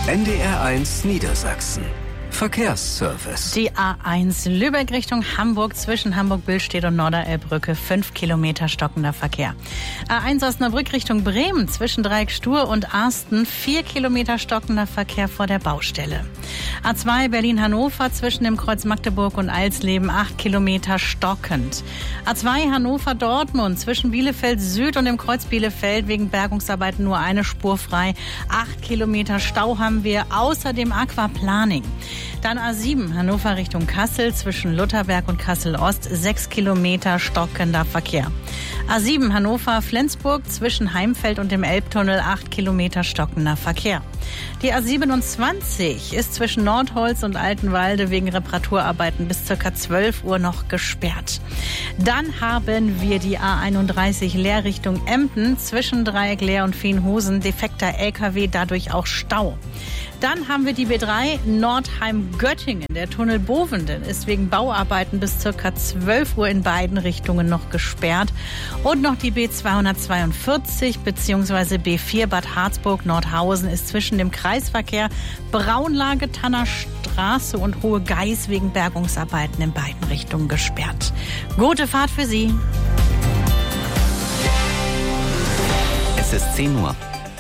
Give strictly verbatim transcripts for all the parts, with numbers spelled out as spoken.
N D R eins Niedersachsen. Verkehrsservice. Die A eins Lübeck Richtung Hamburg zwischen Hamburg-Billstedt und Norderelbbrücke. Fünf Kilometer stockender Verkehr. A eins Osnabrück Richtung Bremen zwischen Dreieck-Stur und Arsten. Vier Kilometer stockender Verkehr vor der Baustelle. A zwei Berlin-Hannover zwischen dem Kreuz Magdeburg und Alsleben. Acht Kilometer stockend. A zwei Hannover-Dortmund zwischen Bielefeld Süd und dem Kreuz Bielefeld wegen Bergungsarbeiten nur eine Spur frei. Acht Kilometer Stau haben wir. Außerdem Aquaplaning. Dann A sieben Hannover Richtung Kassel zwischen Lutherberg und Kassel-Ost. Sechs Kilometer stockender Verkehr. A sieben Hannover-Flensburg zwischen Heimfeld und dem Elbtunnel. Acht Kilometer stockender Verkehr. Die A siebenundzwanzig ist zwischen Nordholz und Altenwalde wegen Reparaturarbeiten bis ca. zwölf Uhr noch gesperrt. Dann haben wir die A einunddreißig Leer Richtung Emden zwischen Dreieck Leer und Feenhusen. Defekter L K W, dadurch auch Stau. Dann haben wir die B drei Nordheim-Göttingen. Der Tunnel Bovenden ist wegen Bauarbeiten bis ca. zwölf Uhr in beiden Richtungen noch gesperrt. Und noch die B zweihundertzweiundvierzig bzw. B vier Bad Harzburg-Nordhausen ist zwischen dem Kreisverkehr Braunlage, Tanner Straße und Hohe Geiß wegen Bergungsarbeiten in beiden Richtungen gesperrt. Gute Fahrt für Sie. Es ist zehn Uhr.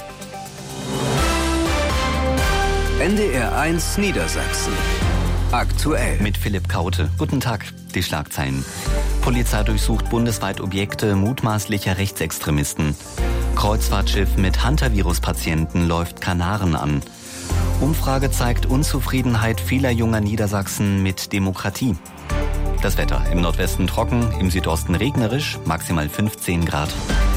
N D R eins Niedersachsen. Aktuell. Mit Philipp Kaute. Guten Tag. Die Schlagzeilen. Polizei durchsucht bundesweit Objekte mutmaßlicher Rechtsextremisten. Kreuzfahrtschiff mit Hantavirus-Patienten läuft Kanaren an. Umfrage zeigt Unzufriedenheit vieler junger Niedersachsen mit Demokratie. Das Wetter. Im Nordwesten trocken, im Südosten regnerisch, maximal fünfzehn Grad.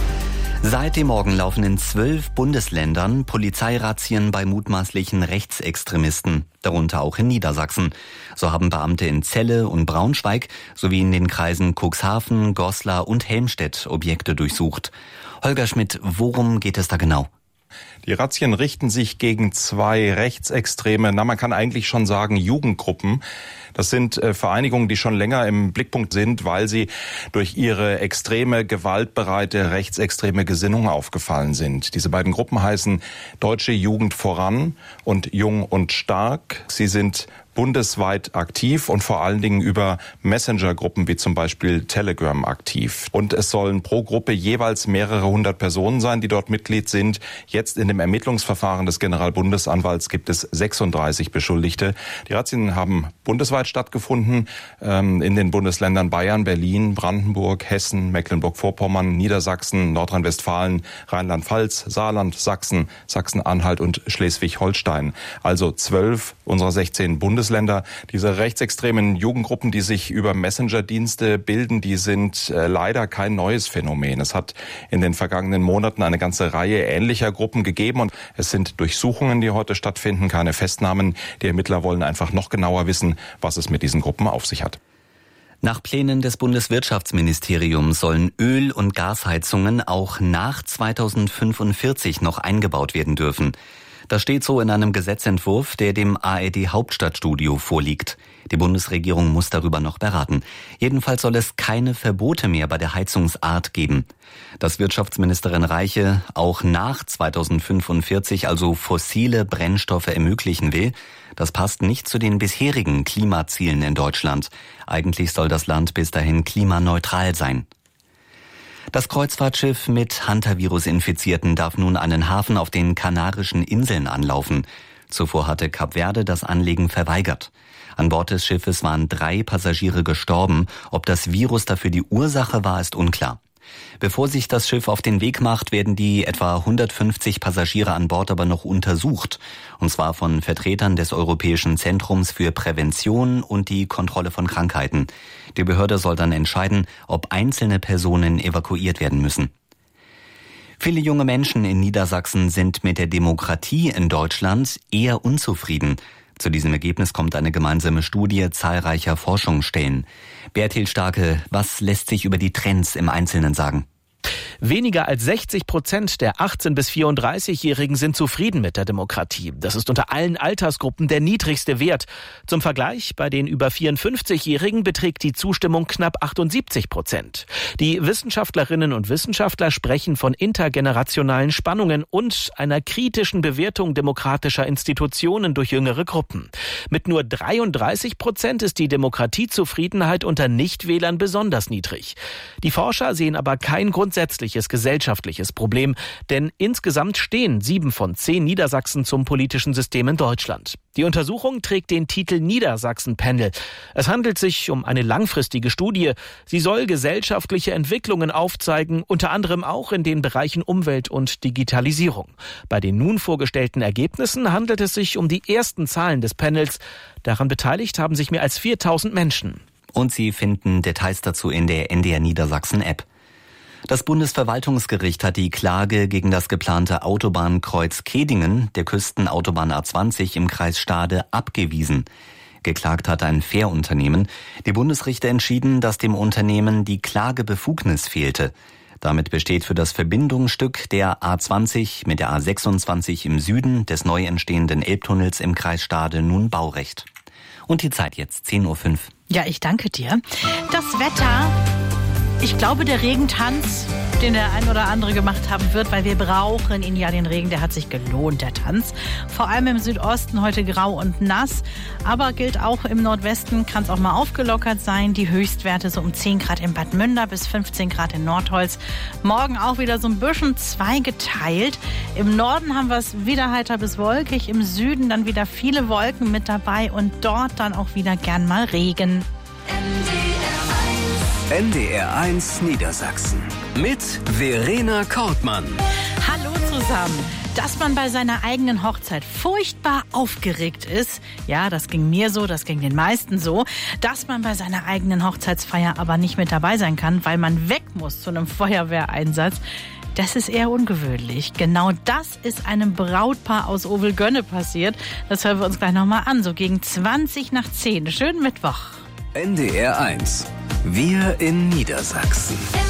Seit dem Morgen laufen in zwölf Bundesländern Polizeirazzien bei mutmaßlichen Rechtsextremisten, darunter auch in Niedersachsen. So haben Beamte in Celle und Braunschweig sowie in den Kreisen Cuxhaven, Goslar und Helmstedt Objekte durchsucht. Holger Schmidt, worum geht es da genau? Die Razzien richten sich gegen zwei rechtsextreme, na man kann eigentlich schon sagen Jugendgruppen. Das sind äh, Vereinigungen, die schon länger im Blickpunkt sind, weil sie durch ihre extreme, gewaltbereite, rechtsextreme Gesinnung aufgefallen sind. Diese beiden Gruppen heißen Deutsche Jugend voran und Jung und Stark. Sie sind bundesweit aktiv und vor allen Dingen über Messenger-Gruppen wie zum Beispiel Telegram aktiv. Und es sollen pro Gruppe jeweils mehrere hundert Personen sein, die dort Mitglied sind. Jetzt in dem Ermittlungsverfahren des Generalbundesanwalts gibt es sechsunddreißig Beschuldigte. Die Razzien haben bundesweit stattgefunden, ähm, in den Bundesländern Bayern, Berlin, Brandenburg, Hessen, Mecklenburg-Vorpommern, Niedersachsen, Nordrhein-Westfalen, Rheinland-Pfalz, Saarland, Sachsen, Sachsen-Anhalt und Schleswig-Holstein. Also zwölf unserer sechzehn Bundesländer. Diese rechtsextremen Jugendgruppen, die sich über Messenger-Dienste bilden, die sind äh, leider kein neues Phänomen. Es hat in den vergangenen Monaten eine ganze Reihe ähnlicher Gruppen gegeben und es sind Durchsuchungen, die heute stattfinden, keine Festnahmen. Die Ermittler wollen einfach noch genauer wissen, was es mit diesen Gruppen auf sich hat. Nach Plänen des Bundeswirtschaftsministeriums sollen Öl- und Gasheizungen auch nach zweitausendfünfundvierzig noch eingebaut werden dürfen. Das steht so in einem Gesetzentwurf, der dem A R D Hauptstadtstudio vorliegt. Die Bundesregierung muss darüber noch beraten. Jedenfalls soll es keine Verbote mehr bei der Heizungsart geben. Dass Wirtschaftsministerin Reiche auch nach zweitausendfünfundvierzig also fossile Brennstoffe ermöglichen will, das passt nicht zu den bisherigen Klimazielen in Deutschland. Eigentlich soll das Land bis dahin klimaneutral sein. Das Kreuzfahrtschiff mit Hantavirus-Infizierten darf nun einen Hafen auf den Kanarischen Inseln anlaufen. Zuvor hatte Kap Verde das Anlegen verweigert. An Bord des Schiffes waren drei Passagiere gestorben. Ob das Virus dafür die Ursache war, ist unklar. Bevor sich das Schiff auf den Weg macht, werden die etwa hundertfünfzig Passagiere an Bord aber noch untersucht. Und zwar von Vertretern des Europäischen Zentrums für Prävention und die Kontrolle von Krankheiten. Die Behörde soll dann entscheiden, ob einzelne Personen evakuiert werden müssen. Viele junge Menschen in Niedersachsen sind mit der Demokratie in Deutschland eher unzufrieden. Zu diesem Ergebnis kommt eine gemeinsame Studie zahlreicher Forschungsstellen. Bertil Starke, was lässt sich über die Trends im Einzelnen sagen? Weniger als sechzig Prozent der achtzehn- bis vierunddreißigjährigen sind zufrieden mit der Demokratie. Das ist unter allen Altersgruppen der niedrigste Wert. Zum Vergleich, bei den über vierundfünfzigjährigen beträgt die Zustimmung knapp achtundsiebzig Prozent. Die Wissenschaftlerinnen und Wissenschaftler sprechen von intergenerationalen Spannungen und einer kritischen Bewertung demokratischer Institutionen durch jüngere Gruppen. Mit nur dreiunddreißig Prozent ist die Demokratiezufriedenheit unter Nichtwählern besonders niedrig. Die Forscher sehen aber kein grundsätzliches gesellschaftliches Problem, denn insgesamt stehen sieben von zehn Niedersachsen zum politischen System in Deutschland. Die Untersuchung trägt den Titel Niedersachsen-Panel. Es handelt sich um eine langfristige Studie. Sie soll gesellschaftliche Entwicklungen aufzeigen, unter anderem auch in den Bereichen Umwelt und Digitalisierung. Bei den nun vorgestellten Ergebnissen handelt es sich um die ersten Zahlen des Panels. Daran beteiligt haben sich mehr als viertausend Menschen. Und Sie finden Details dazu in der N D R Niedersachsen-App. Das Bundesverwaltungsgericht hat die Klage gegen das geplante Autobahnkreuz Kedingen der Küstenautobahn A zwanzig im Kreis Stade abgewiesen. Geklagt hat ein Fährunternehmen. Die Bundesrichter entschieden, dass dem Unternehmen die Klagebefugnis fehlte. Damit besteht für das Verbindungsstück der A zwanzig mit der A sechsundzwanzig im Süden des neu entstehenden Elbtunnels im Kreis Stade nun Baurecht. Und die Zeit jetzt, zehn Uhr fünf. Ja, ich danke dir. Das Wetter, ich glaube, der Regentanz, den der ein oder andere gemacht haben wird, weil wir brauchen ihn ja, den Regen, der hat sich gelohnt, der Tanz. Vor allem im Südosten heute grau und nass, aber gilt auch im Nordwesten, kann es auch mal aufgelockert sein. Die Höchstwerte so um zehn Grad in Bad Münder bis fünfzehn Grad in Nordholz. Morgen auch wieder so ein bisschen zweigeteilt. Im Norden haben wir es wieder heiter bis wolkig, im Süden dann wieder viele Wolken mit dabei und dort dann auch wieder gern mal Regen. N D R eins Niedersachsen mit Verena Kortmann. Hallo zusammen. Dass man bei seiner eigenen Hochzeit furchtbar aufgeregt ist, ja, das ging mir so, das ging den meisten so. Dass man bei seiner eigenen Hochzeitsfeier aber nicht mit dabei sein kann, weil man weg muss zu einem Feuerwehreinsatz, das ist eher ungewöhnlich. Genau das ist einem Brautpaar aus Ovelgönne passiert. Das hören wir uns gleich nochmal an, so gegen zwanzig nach zehn. Schönen Mittwoch. N D R eins. Wir in Niedersachsen.